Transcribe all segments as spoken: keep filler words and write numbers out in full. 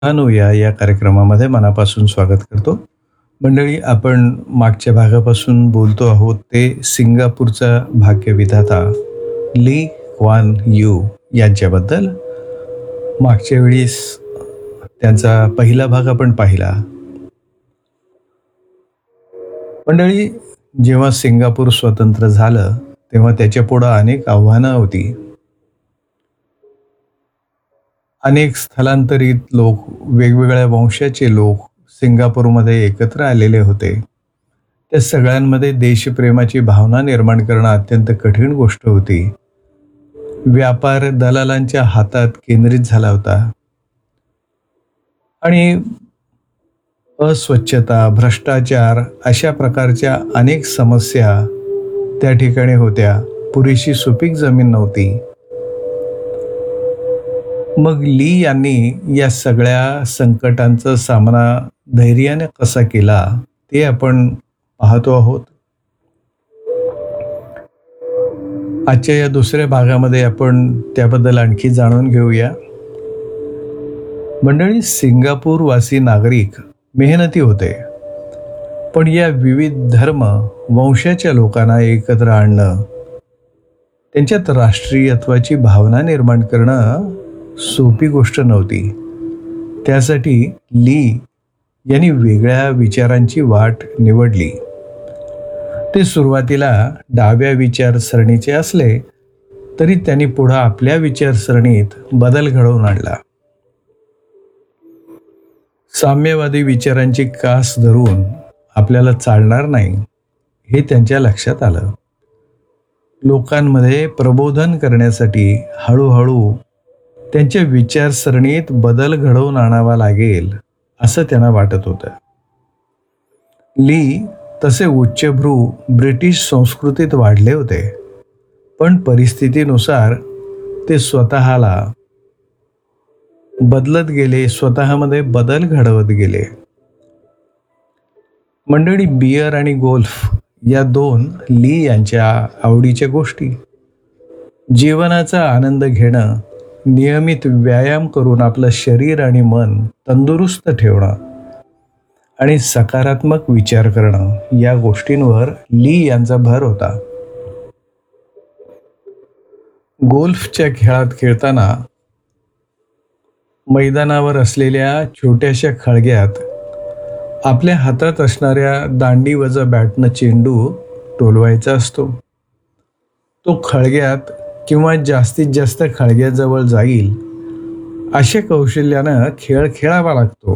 अनुया या कार्यक्रमामध्ये मनापासून स्वागत करतो. मंडळी, आपण मागच्या भागापासून बोलतो आहोत ते सिंगापूरचा भाग्यविधाता ली क्वान यू यांच्याबद्दल. मागच्या वेळेस त्यांचा पहिला भाग आपण पाहिला. मंडळी, जेव्हा सिंगापूर स्वतंत्र झालं तेव्हा त्याच्या पुढं अनेक आव्हानं होती. अनेक स्थलांतरित लोक, वेगवेगळ्या वंशाचे लोक सिंगापूरमध्ये एकत्र आलेले होते. त्या सगळ्यांमध्ये देशप्रेमाची भावना निर्माण करणं अत्यंत कठीण गोष्ट होती. व्यापार दलालांच्या हातात केंद्रित झाला होता आणि अस्वच्छता, भ्रष्टाचार अशा प्रकारच्या अनेक समस्या त्या ठिकाणी होत्या. पुरेशी सुपीक जमीन नव्हती. मग ली यांनी या सगळ्या संकटांचा सामना धैर्याने कसा केला ते आपण पाहतो आहोत. आजच्या या दुसऱ्या भागामध्ये आपण त्याबद्दल आणखी जाणून घेऊया. मंडळी, सिंगापूरवासी नागरिक मेहनती होते, पण या विविध धर्म वंशाच्या लोकांना एकत्र आणणं, त्यांच्यात राष्ट्रीयत्वाची भावना निर्माण करणं सोपी गोष्ट नव्हती. त्यासाठी ली यांनी वेगळ्या विचारांची वाट निवडली. ते सुरुवातीला डाव्या विचारसरणीचे असले तरी त्यांनी पुढे आपल्या विचारसरणीत बदल घडवून आणला. साम्यवादी विचारांची कास धरून आपल्याला चालणार नाही हे त्यांच्या लक्षात आलं. लोकांमध्ये प्रबोधन करण्यासाठी हळूहळू त्यांच्या विचारसरणीत बदल घडवून आणावा लागेल असं त्यांना वाटत होतं. ली तसे उच्चभ्रू ब्रिटिश संस्कृतीत वाढले होते, पण परिस्थितीनुसार ते स्वतःला बदलत गेले, स्वतःमध्ये बदल घडवत गेले. मंडळी, बियर आणि गोल्फ या दोन ली यांच्या आवडीच्या गोष्टी. जीवनाचा आनंद घेणं, नियमित व्यायाम करून आपलं शरीर आणि मन तंदुरुस्त ठेवणं आणि सकारात्मक विचार करणं या गोष्टींवर ली यांचा भर होता. गोल्फच्या खेळात खेळताना मैदानावर असलेल्या छोट्याशा खळग्यात आपल्या हातात असणाऱ्या दांडीवजा बॅटनं चेंडू टोलवायचा असतो. तो खळग्यात किंवा जास्तीत जास्त खळग्याजवळ जाईल अशा कौशल्यानं खेळ खेळावा लागतो.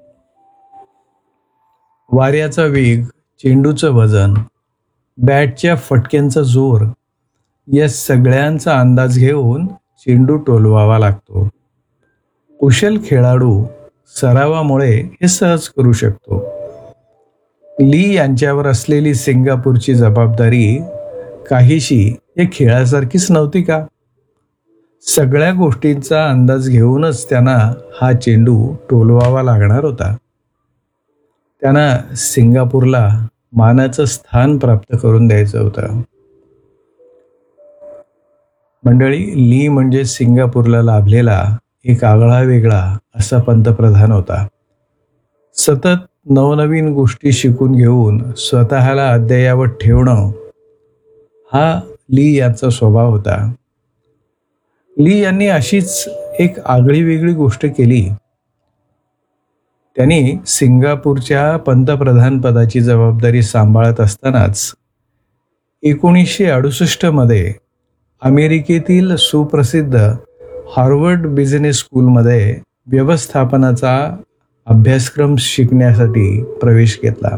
वाऱ्याचा वेग, चेंडूचं वजन, बॅटच्या फटक्यांचा जोर या सगळ्यांचा अंदाज घेऊन चेंडू टोलवावा लागतो. कुशल खेळाडू सरावामुळे हे सहज करू शकतो. ली यांच्यावर असलेली सिंगापूरची जबाबदारी काहीशी या खेळासारखीच नव्हती का? सगळ्या गोष्टींचा अंदाज घेऊनच त्यांना हा चेंडू टोलवावा लागणार होता. त्यांना सिंगापूरला मानाचं स्थान प्राप्त करून द्यायचं होतं. मंडळी, ली म्हणजे सिंगापूरला लाभलेला एक आगळा वेगळा असा पंतप्रधान होता. सतत नवनवीन गोष्टी शिकून घेऊन स्वतःला अद्ययावत ठेवणं हा ली यांचा स्वभाव होता. ली यांनी अशीच एक आगळी वेगळी गोष्ट केली. त्यांनी सिंगापूरच्या पंतप्रधान पदाची जबाबदारी सांभाळत असतानाच एकोणीसशे अडुसष्ट मध्ये अमेरिकेतील सुप्रसिद्ध हार्वर्ड बिझनेस स्कूलमध्ये व्यवस्थापनाचा अभ्यासक्रम शिकण्यासाठी प्रवेश घेतला.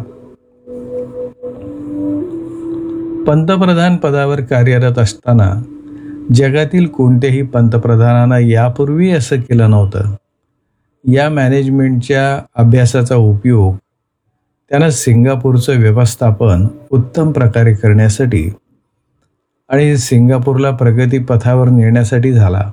पंतप्रधान पदावर कार्यरत असताना जगातील कोणत्याही पंतप्रधानानं यापूर्वी असं केलं नव्हतं. या मॅनेजमेंटच्या अभ्यासाचा उपयोग त्यांना सिंगापूरचं व्यवस्थापन उत्तम प्रकारे करण्यासाठी आणि सिंगापूरला प्रगतीपथावर नेण्यासाठी झाला.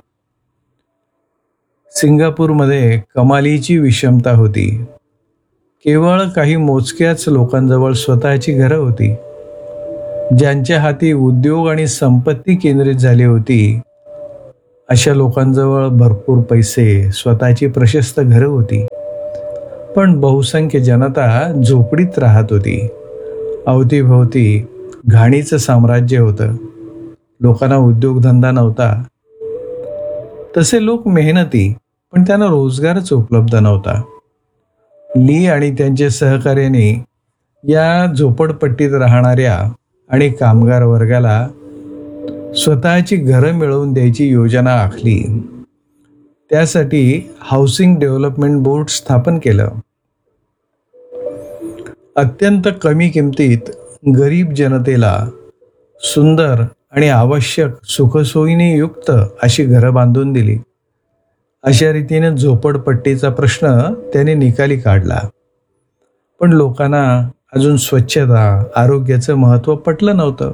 सिंगापूरमध्ये कमालीची विषमता होती. केवळ काही मोजक्याच लोकांजवळ स्वतःची घरं होती. ज्यांच्या हाती उद्योग आणि संपत्ती केंद्रित झाली होती अशा लोकांजवळ भरपूर पैसे, स्वतःची प्रशस्त घरं होती. पण बहुसंख्य जनता झोपडीत राहत होती. अवतीभोवती घाणीचं साम्राज्य होतं. लोकांना उद्योगधंदा नव्हता. तसे लोक मेहनती, पण त्यांना रोजगारच उपलब्ध नव्हता. ली आणि त्यांच्या सहकार्याने या झोपडपट्टीत राहणाऱ्या आणि कामगार वर्गाला स्वतःची घरं मिळवून द्यायची योजना आखली. त्यासाठी हाऊसिंग डेव्हलपमेंट बोर्ड स्थापन केलं. अत्यंत कमी किमतीत गरीब जनतेला सुंदर आणि आवश्यक सुखसोयीने युक्त अशी घरं बांधून दिली. अशा रीतीने झोपडपट्टीचा प्रश्न त्याने निकाली काढला. पण लोकांना अजून स्वच्छता, आरोग्याचं महत्त्व पटलं नव्हतं.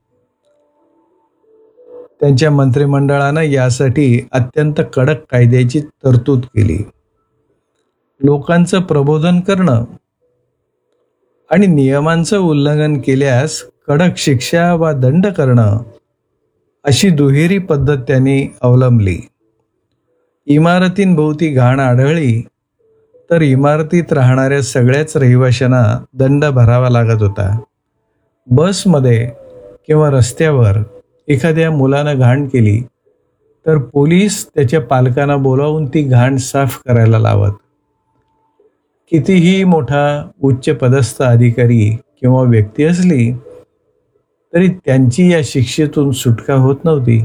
त्यांच्या मंत्रिमंडळानं यासाठी अत्यंत कडक कायद्याची तरतूद केली. लोकांचं प्रबोधन करणं आणि नियमांचं उल्लंघन केल्यास कडक शिक्षा वा दंड करणं अशी दुहेरी पद्धत त्यांनी अवलंबली. इमारतींभोवती घाण आढळली तर इमारतीत राहणाऱ्या सगळ्याच रहिवाशांना दंड भरावा लागत होता. बसमध्ये किंवा रस्त्यावर एखाद्या मुलानं घाण केली तर पोलीस त्याच्या पालकांना बोलावून ती घाण साफ करायला लावत. कितीही मोठा उच्च पदस्थ अधिकारी किंवा व्यक्ती असली तरी त्यांची या शिक्षेतून सुटका होत नव्हती.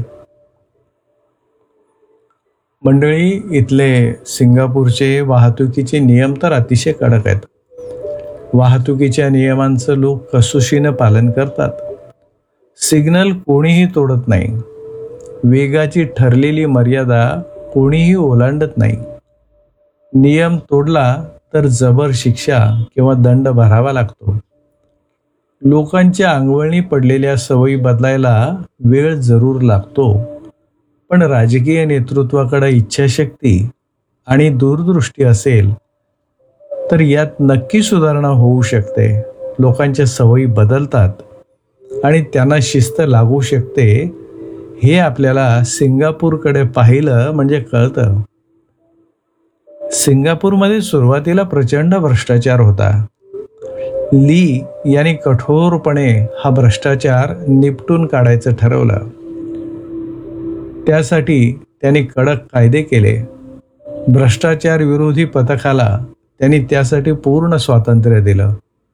मंडळी, इथले सिंगापूरचे वाहतुकीचे नियम तर अतिशय कडक आहेत. वाहतुकीच्या नियमांचं लोक कसोशीनं पालन करतात. सिग्नल कोणीही तोडत नाही. वेगाची ठरलेली मर्यादा कोणीही ओलांडत नाही. नियम तोडला तर जबर शिक्षा किंवा दंड भरावा लागतो. लोकांच्या अंगवळणी पडलेल्या सवयी बदलायला वेळ जरूर लागतो, पण राजकीय नेतृत्वाकडे इच्छाशक्ती आणि दूरदृष्टी असेल तर यात नक्की सुधारणा होऊ शकते. लोकांच्या सवयी बदलतात आणि त्यांना शिस्त लागू शकते हे आपल्याला सिंगापूरकडे पाहिलं म्हणजे कळतं. सिंगापूरमध्ये सुरुवातीला प्रचंड भ्रष्टाचार होता. ली यांनी कठोरपणे हा भ्रष्टाचार निपटून काढायचं ठरवलं. त्यासाठी त्यांनी कडक कायदे केले. भ्रष्टाचार विरोधी पथकाला त्यांनी त्यासाठी पूर्ण स्वातंत्र्य दिलं.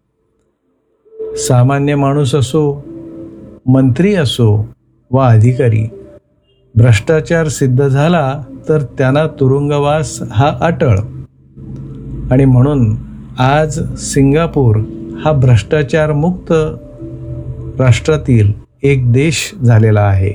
सामान्य माणूस असो, मंत्री असो वा अधिकारी, भ्रष्टाचार सिद्ध झाला तर त्यांना तुरुंगवास हा अटळ. आणि म्हणून आज सिंगापूर हा भ्रष्टाचार मुक्त राष्ट्रातील एक देश झालेला आहे.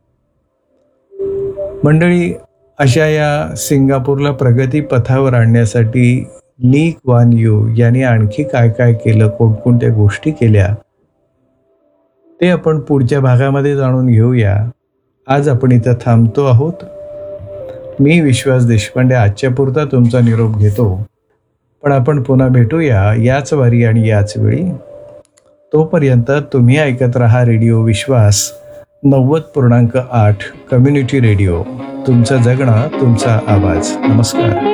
मंडळी, अशा या सिंगापूरला प्रगती पथावर आणण्यासाठी ली क्वान यू यांनी आणखी काय काय केलं, कोणकोणत्या गोष्टी केल्या, ते आपण पुढच्या भागामध्ये जाणून घेऊया. आज आपण इथं थांबतो आहोत. मी विश्वास देशपांडे आजच्या पुरता तुमचा निरोप घेतो. पण आपण पुन्हा भेटूया याच वारी आणि याच वेळी. तोपर्यंत तुम्ही ऐकत रहा रेडिओ विश्वास नव्वद पूर्णांक आठ कम्युनिटी रेडिओ. तुमचं जगणं, तुमचा आवाज. नमस्कार.